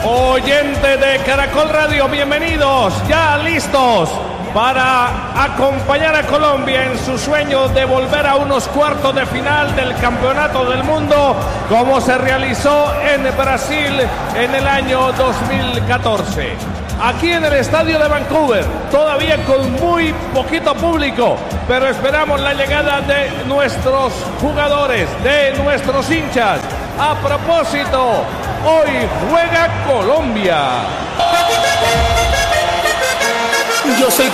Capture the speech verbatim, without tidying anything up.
Oyente de Caracol Radio, bienvenidos, ya listos para acompañar a Colombia en su sueño de volver a unos cuartos de final del Campeonato del Mundo, como se realizó en Brasil en el año dos mil catorce. Aquí en el estadio de Vancouver, todavía con muy poquito público, pero esperamos la llegada de nuestros jugadores, de nuestros hinchas. A propósito, hoy juega Colombia. Yo soy